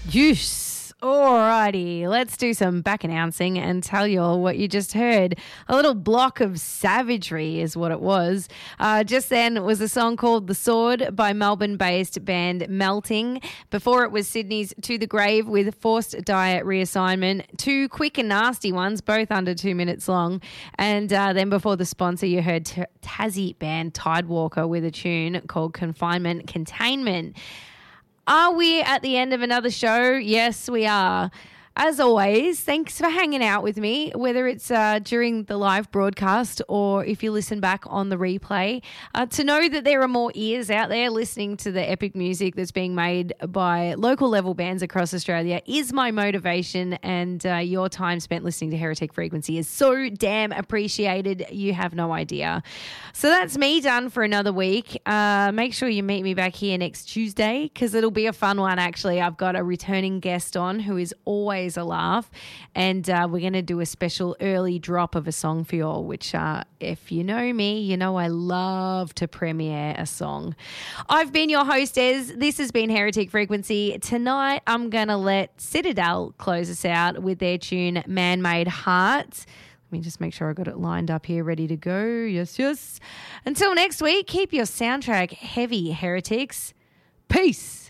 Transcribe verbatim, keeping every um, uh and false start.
Yes. Alrighty, let's do some back announcing and tell you all what you just heard. A little block of savagery is what it was. Uh, just then it was a song called The Sword by Melbourne-based band Melting. Before it was Sydney's To The Grave with Forced Diet Reassignment. Two quick and nasty ones, both under two minutes long. And uh, then before the sponsor, you heard T- Tassie band Tidewalker with a tune called Confinement Containment. Are we at the end of another show? Yes, we are. As always, thanks for hanging out with me, whether it's uh, during the live broadcast or if you listen back on the replay. Uh, to know that there are more ears out there listening to the epic music that's being made by local level bands across Australia is my motivation, and uh, your time spent listening to Heretic Frequency is so damn appreciated. You have no idea. So that's me done for another week. Uh, make sure you meet me back here next Tuesday because it'll be a fun one, actually. I've got a returning guest on who is always a laugh, and uh, we're going to do a special early drop of a song for you all, which uh, if you know me, you know I love to premiere a song. I've been your host, Ez. This has been Heretic Frequency. Tonight I'm going to let Citadel close us out with their tune Man-Made Heart. Let me just make sure I got it lined up here, ready to go. Yes, yes. Until next week, keep your soundtrack heavy, heretics. Peace.